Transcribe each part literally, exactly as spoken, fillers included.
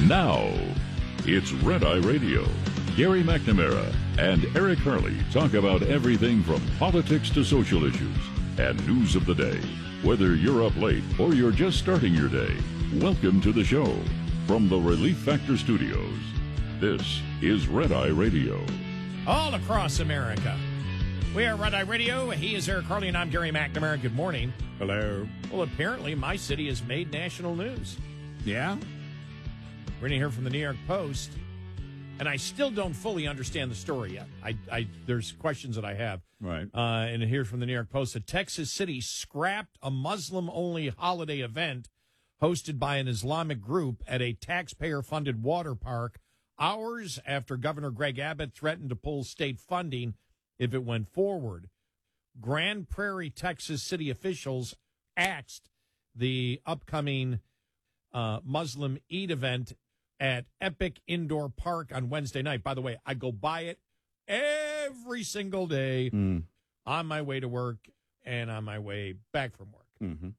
Now, it's Red Eye Radio. Gary McNamara and Eric Harley talk about everything from politics to social issues and news of the day. Whether you're up late or you're just starting your day, welcome to the show. From the Relief Factor Studios, this is Red Eye Radio. All across America. We are Red Eye Radio. He is Eric Harley, and I'm Gary McNamara. Good morning. Hello. Well, apparently my city has made national news. Yeah? We're going to hear from the New York Post, and I still don't fully understand the story yet. I, I There's questions that I have. Right. Uh, and here from the New York Post, a Texas city scrapped a Muslim-only holiday event hosted by an Islamic group at a taxpayer-funded water park hours after Governor Greg Abbott threatened to pull state funding if it went forward. Grand Prairie, Texas city officials axed the upcoming uh, Muslim Eid event at Epic Indoor Park on Wednesday night. By the way, I go by it every single day mm. on my way to work and on my way back from work. Mm-hmm.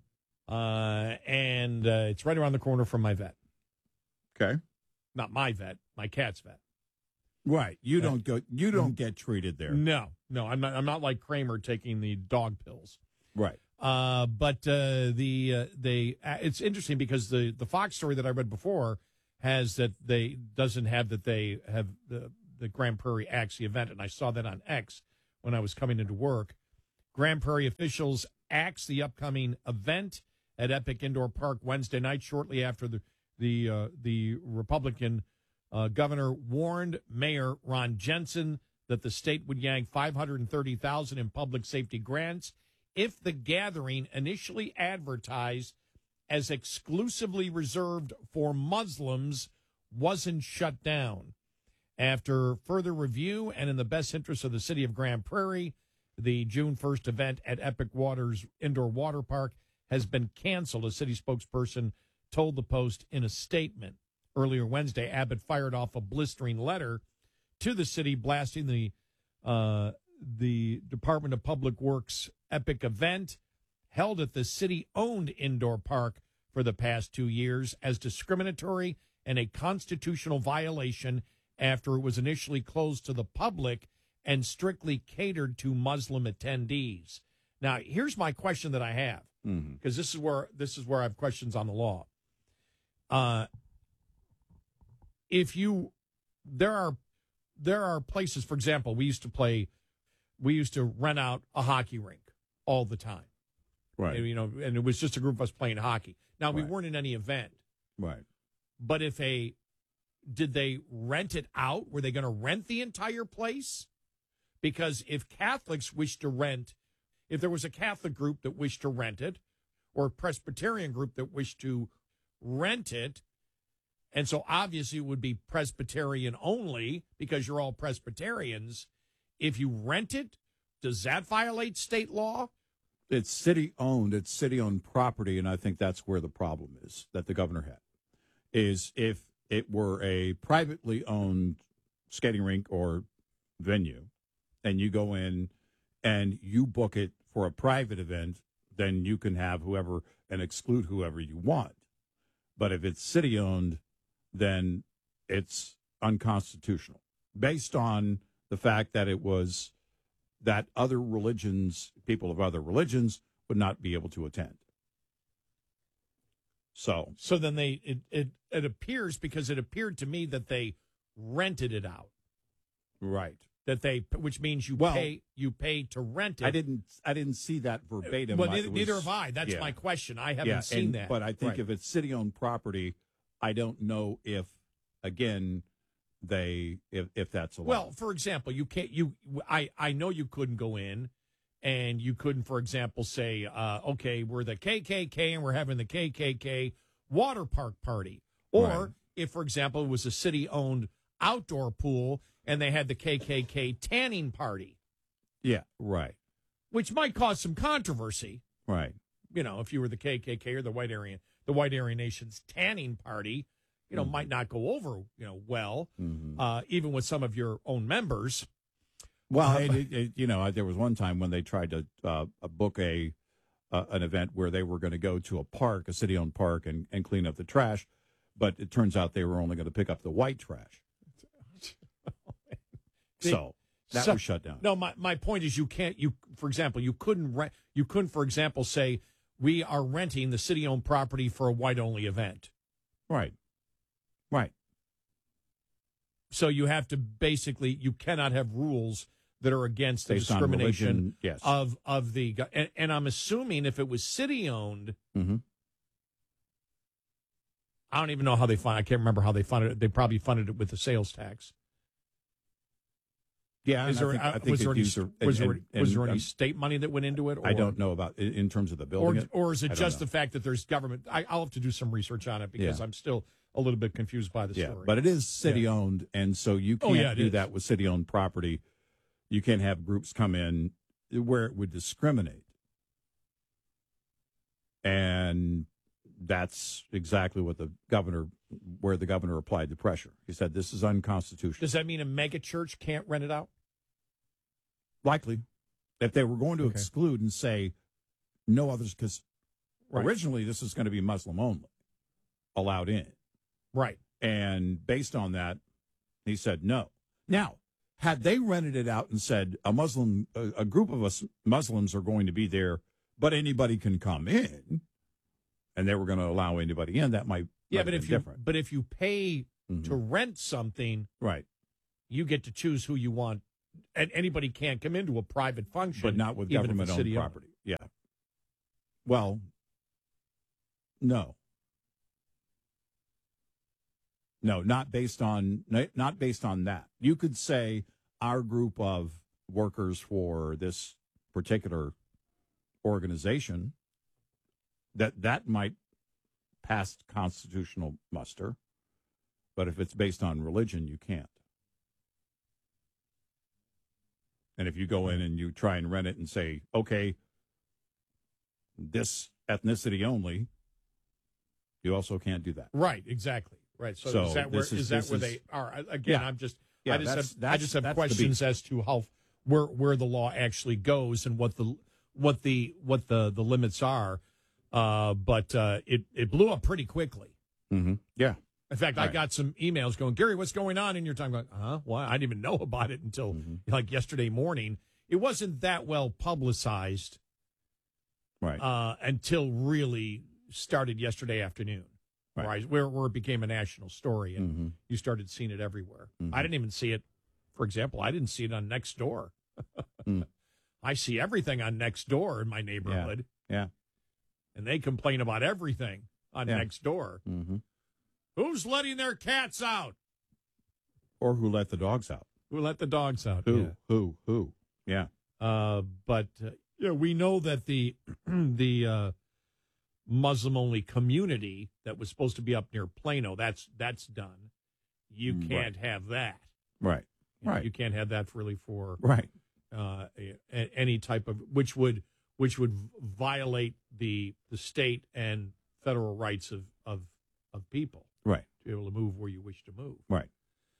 Uh, and uh, it's right around the corner from my vet. Okay. Not my vet, my cat's vet. Right. You don't go. You don't get treated there. No, no, I'm not. I'm not like Kramer taking the dog pills. Right. Uh, but uh, the uh, they. Uh, it's interesting because the the Fox story that I read before has that they doesn't have that they have the the Grand Prairie axed the event, and I saw that on X when I was coming into work. Grand Prairie officials axed the upcoming event at Epic Indoor Park Wednesday night, shortly after the the uh, the Republican uh, governor warned Mayor Ron Jensen that the state would yank five hundred thirty thousand dollars in public safety grants if the gathering, initially advertised as exclusively reserved for Muslims, wasn't shut down. After further review and in the best interest of the city of Grand Prairie, the June first event at Epic Waters Indoor Water Park has been canceled, a city spokesperson told the Post in a statement. Earlier Wednesday, Abbott fired off a blistering letter to the city blasting the uh, the Department of Public Works Epic event held at the city-owned indoor park for the past two years as discriminatory and a constitutional violation after it was initially closed to the public and strictly catered to Muslim attendees. Now, here's my question that I have, because mm-hmm. this is where this is where I have questions on the law. Uh, if you, there are there are places, for example, we used to play, we used to rent out a hockey rink all the time, right? And, you know, and it was just a group of us playing hockey. Now we right. weren't in any event, right? But if a, did they rent it out? Were they going to rent the entire place? Because if Catholics wish to rent, if there was a Catholic group that wished to rent it, or a Presbyterian group that wished to rent it, and so obviously it would be Presbyterian only because you're all Presbyterians. If you rent it, does that violate state law? It's city-owned. It's city-owned property, and I think that's where the problem is that the governor had, is if it were a privately owned skating rink or venue, and you go in and you book it for a private event, then you can have whoever and exclude whoever you want. But if it's city-owned, then it's unconstitutional based on the fact that it was that other religions, people of other religions, would not be able to attend. So, so then they it, it it appears because it appeared to me that they rented it out, right? That they, which means you well, pay you pay to rent it. I didn't I didn't see that verbatim. Well, neither, was, neither have I. That's yeah. my question. I haven't yeah, seen and, that. But I think right. if it's city-owned property, I don't know if again they if if that's allowed. Well, for example, you can't you I I know you couldn't go in. And you couldn't, for example, say, uh, okay, we're the K K K and we're having the K K K water park party. Or right. if, for example, it was a city-owned outdoor pool and they had the K K K tanning party. Yeah, right. Which might cause some controversy. Right. You know, if you were the K K K or the White Aryan, the White Aryan Nation's tanning party, you know, mm-hmm. might not go over, you know, well, mm-hmm. uh, even with some of your own members. Well, it, it, it, you know, there was one time when they tried to uh, book a uh, an event where they were going to go to a park, a city-owned park, and, and clean up the trash. but it turns out they were only going to pick up the white trash. So that so, was shut down. No, my, my point is you can't, you for example, you couldn't, rent, you couldn't, for example, say we are renting the city-owned property for a white-only event. Right. Right. So you have to basically, you cannot have rules that are against the Based on discrimination religion, yes. of, of the, and, and I'm assuming if it was city-owned, Mm-hmm. I don't even know how they fund. I can't remember how they funded it. They probably funded it with the sales tax. Yeah, Is and there, I think, I uh, think was there any, these are- was there, and- was and- there any and state money that went into it? Or, I don't know about in, in terms of the building. Or, it. or is it I don't just know. the fact that there's government? I, I'll have to do some research on it because Yeah. I'm still a little bit confused by the Yeah, story. but it is city owned, and so you Oh, can't yeah, it do is. that with city owned property. You can't have groups come in where it would discriminate, and that's exactly what the governor, where the governor applied the pressure. He said this is unconstitutional. Does that mean a mega church can't rent it out? Likely, if they were going to Okay. exclude and say no others, because Right. originally this is going to be Muslim only, allowed in. Right. And based on that, he said no. Now, had they rented it out and said a Muslim, a, a group of us Muslims are going to be there, but anybody can come in, and they were going to allow anybody in, that might Yeah, might but have if been you different. but if you pay Mhm. to rent something, Right, you get to choose who you want, and anybody can't come into a private function, but not with even if government it's owned city-owned. property. Yeah. Well, no. No, not based on not based on that. You could say our group of workers for this particular organization, that that might pass constitutional muster, but if it's based on religion, you can't. And if you go in and you try and rent it and say, okay, this ethnicity only, you also can't do that. Right, exactly. Right. So, So is that where this is, is- that this where is- they are? Again, Yeah. I'm just Yeah, I just that's- have I that's- just have that's the questions beef. as to how where where the law actually goes and what the what the what the the limits are. Uh, but uh, it it blew up pretty quickly. Mm-hmm. Yeah. In fact, I Right. got some emails going, Gary, what's going on? And you're talking about, huh? Well, I didn't even know about it until Mm-hmm. like yesterday morning. It wasn't that well publicized Right. uh, until really started yesterday afternoon, Right. where, I, where where it became a national story and Mhm. you started seeing it everywhere. Mhm. I didn't even see it. For example, I didn't see it on Nextdoor. Mm. I see everything on Nextdoor in my neighborhood, Yeah. and they complain about everything on Yeah. Nextdoor. Mm-hmm. Who's letting their cats out? Or who let the dogs out? Who let the dogs out? Who? Yeah. Who? Who? Yeah. Uh, but uh, yeah, we know that the the uh, Muslim only community that was supposed to be up near Plano, that's that's done. You Mm, can't have that. Right. You know, Right. You can't have that really for Right. uh, a, a- any type of which would which would violate the the state and federal rights of of of people Right. to be able to move where you wish to move. Right.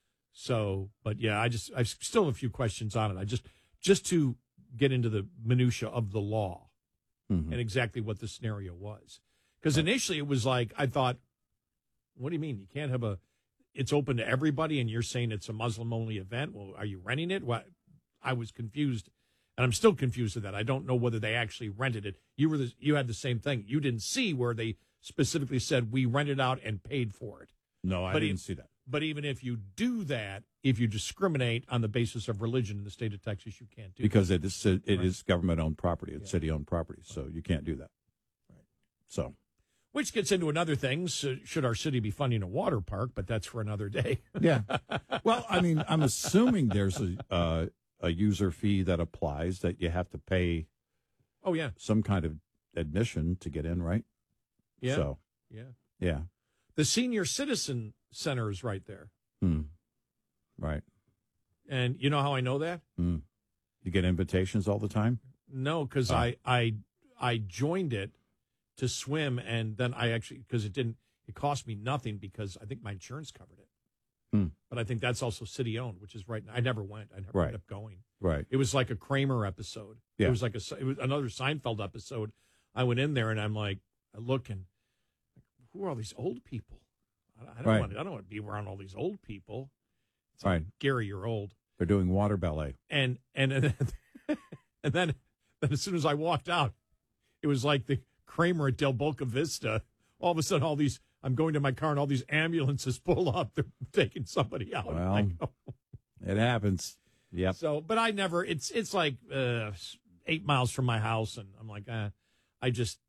So, but yeah, I just I still have a few questions on it. I just just to get into the minutia of the law Mhm. and exactly what the scenario was. Because initially it was like I thought, what do you mean you can't have a? It's open to everybody, and you're saying it's a Muslim only event. Well, are you renting it? What? I was confused, and I'm still confused with that. I don't know whether they actually rented it. You were the, you had the same thing. You didn't see where they specifically said we rented out and paid for it. No, I But didn't it- see that. But even if you do that, if you discriminate on the basis of religion in the state of Texas, you can't do Because it is it Right. is government owned property. It's Yeah. city owned property. So you can't do that. Right. So Which gets into another thing. So should our city be funding a water park? But that's for another day. yeah. Well, I mean, I'm assuming there's a uh, a user fee that applies that you have to pay Oh, yeah. some kind of admission to get in, right? Yeah. So Yeah. yeah. The Senior Citizen Center is right there. Hmm. Right. And you know how I know that? Hmm. You get invitations all the time? No, because Oh. I, I, I joined it to swim, and then I actually, because it didn't, it cost me nothing because I think my insurance covered it. Hmm. But I think that's also city owned, which is right. I never went. I never Right. ended up going. Right. It was like a Kramer episode. Yeah. It was like a it was another Seinfeld episode. I went in there and I'm like, I look and who are all these old people? I don't Right. want to, I don't want to be around all these old people. It's Right. like, Gary, you're old. They're doing water ballet. And and and, and then, then as soon as I walked out, it was like the Kramer at Del Boca Vista. All of a sudden, all these, I'm going to my car and all these ambulances pull up. They're taking somebody out. Well, Like, oh. It happens. Yep. So, but I never, it's, it's like uh, eight miles from my house. And I'm like, uh, I just,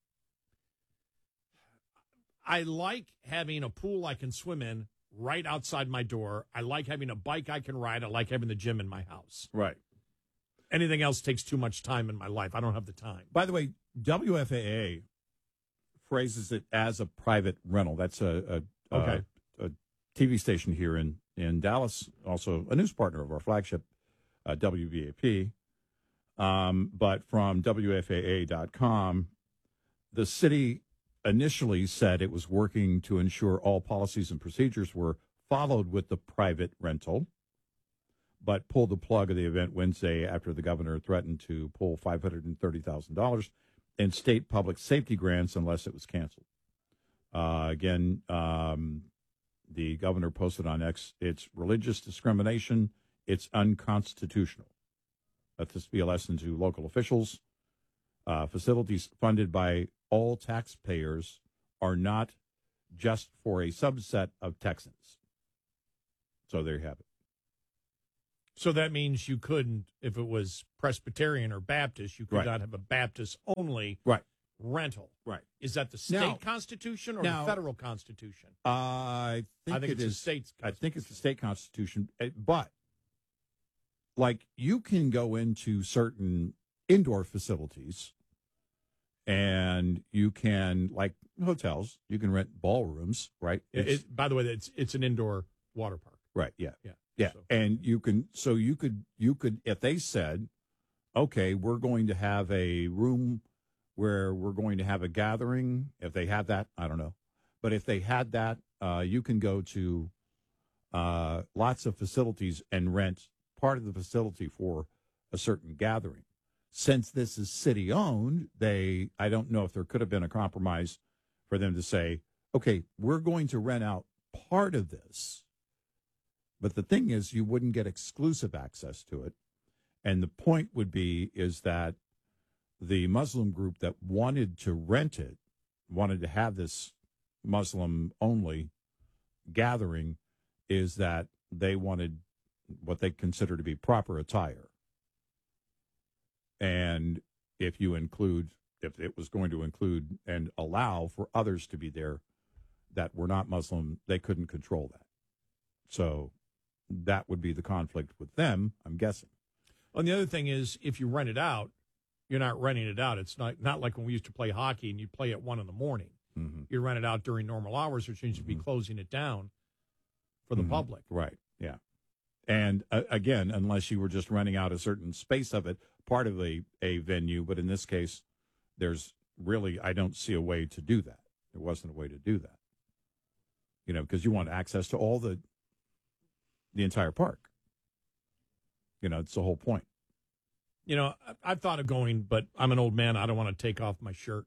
I like having a pool I can swim in right outside my door. I like having a bike I can ride. I like having the gym in my house. Right. Anything else takes too much time in my life. I don't have the time. By the way, W F A A phrases it as a private rental. That's a, a, Okay. a, a T V station here in, in Dallas, also a news partner of our flagship, uh, W B A P. Um, but from W F A A dot com, the city initially said it was working to ensure all policies and procedures were followed with the private rental, but pulled the plug of the event Wednesday after the governor threatened to pull five hundred thirty thousand dollars in state public safety grants unless it was canceled. Uh, again, um, the governor posted on X, it's religious discrimination, it's unconstitutional. Let this be a lesson to local officials. Uh, facilities funded by all taxpayers are not just for a subset of Texans. So there you have it. So that means you couldn't, if it was Presbyterian or Baptist, you could Right. not have a Baptist only Right. rental. Right. Is that the state Now- constitution or now- the federal constitution? I think, I think it it's the is- state's I think it's the state constitution, uh, but like you can go into certain indoor facilities and you can, like hotels, you can rent ballrooms, right? It, It's- it- by the way, it's it's an indoor water park. right. Yeah. Yeah. Yeah. So- And you can, so you could, you could, if they said, okay, we're going to have a room where we're going to have a gathering, if they had that, I don't know. But if they had that, uh, you can go to uh, lots of facilities and rent part of the facility for a certain gathering. Since this is city owned, they, I don't know if there could have been a compromise for them to say, okay, we're going to rent out part of this. But the thing is, you wouldn't get exclusive access to it. And the point would be is that the Muslim group that wanted to rent it, wanted to have this Muslim-only gathering, is that they wanted what they consider to be proper attire. And if you include, if it was going to include and allow for others to be there that were not Muslim, they couldn't control that. So that would be the conflict with them, I'm guessing. And the other thing is, if you rent it out, you're not renting it out. It's not not like when we used to play hockey and you play at one in the morning. Mm-hmm. You rent it out during normal hours, which means you'd be closing it down for the Mm-hmm. public. Right, yeah. And uh, again, unless you were just renting out a certain space of it, part of a, a venue, but in this case, there's really, I don't see a way to do that. There wasn't a way to do that. You know, because you want access to all the, the entire park. You know, it's the whole point. You know, I- I've thought of going, but I'm an old man. I don't want to take off my shirt.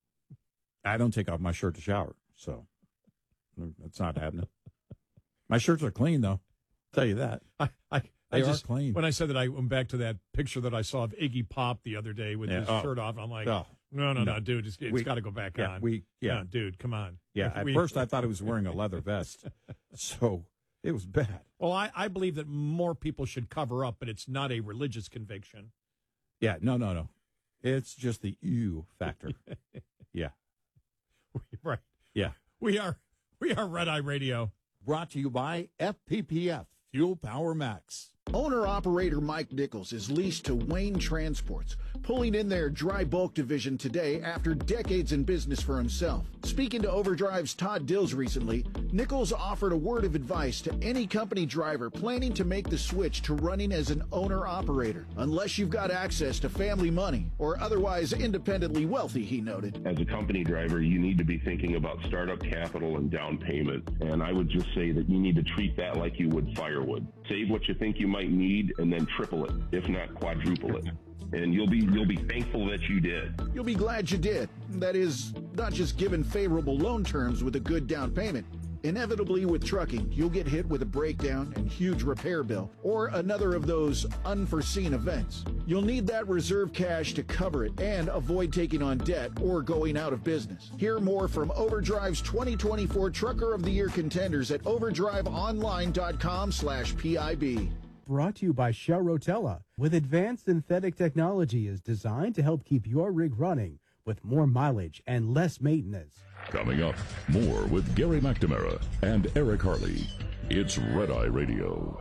I don't take off my shirt to shower, so that's not happening. My shirts are clean, though. I'll tell you that. I, I, They I are just, clean. When I said that, I went back to that picture that I saw of Iggy Pop the other day with Yeah, his oh. shirt off. I'm like, Oh, no, no, no, no. dude, it's, it's We- got to go back yeah, on. we, yeah, No, dude, come on. yeah. At We- first, I thought he was wearing a leather vest, so it was bad. Well, I, I believe that more people should cover up, but it's not a religious conviction. Yeah, no, no, no. It's just the ew factor. Yeah, Right. yeah. We are we are Red Eye Radio. Brought to you by F P P F, Fuel Power Max. Owner-operator Mike Nichols is leased to Wayne Transports, pulling in their dry bulk division today after decades in business for himself. Speaking to Overdrive's Todd Dills recently, Nichols offered a word of advice to any company driver planning to make the switch to running as an owner-operator. Unless you've got access to family money or otherwise independently wealthy, he noted. As a company driver, you need to be thinking about startup capital and down payment. And I would just say that you need to treat that like you would firewood. Save what you think you might need and then triple it, if not quadruple it. And you'll be you'll be thankful that you did. You'll be glad you did. That is, not just given favorable loan terms with a good down payment. Inevitably with trucking, you'll get hit with a breakdown and huge repair bill, or another of those unforeseen events. You'll need that reserve cash to cover it and avoid taking on debt or going out of business. Hear more from Overdrive's twenty twenty-four Trucker of the Year contenders at overdrive online dot com slash P I B. Brought to you by Shell Rotella, with advanced synthetic technology is designed to help keep your rig running with more mileage and less maintenance. Coming up, more with Gary McNamara and Eric Harley. It's Red Eye Radio.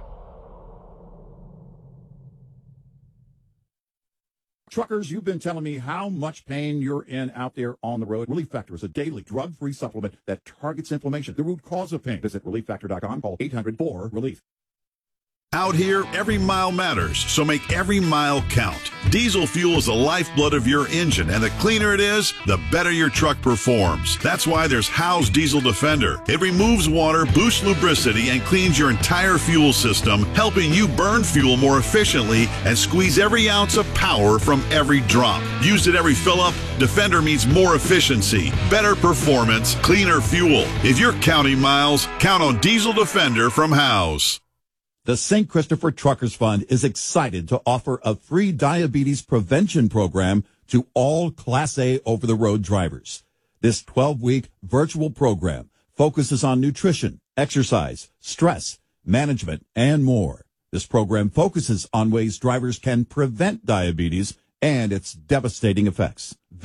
Truckers, you've been telling me how much pain you're in out there on the road. Relief Factor is a daily drug-free supplement that targets inflammation, the root cause of pain. Visit relief factor dot com. Call eight hundred four relief. Out here, every mile matters, so make every mile count. Diesel fuel is the lifeblood of your engine, and the cleaner it is, the better your truck performs. That's why there's Howe's Diesel Defender. It removes water, boosts lubricity, and cleans your entire fuel system, helping you burn fuel more efficiently and squeeze every ounce of power from every drop. Used at every fill-up, Defender means more efficiency, better performance, cleaner fuel. If you're counting miles, count on Diesel Defender from Howe's. The Saint Christopher Truckers Fund is excited to offer a free diabetes prevention program to all Class A over-the-road drivers. This twelve-week virtual program focuses on nutrition, exercise, stress, management, and more. This program focuses on ways drivers can prevent diabetes and its devastating effects.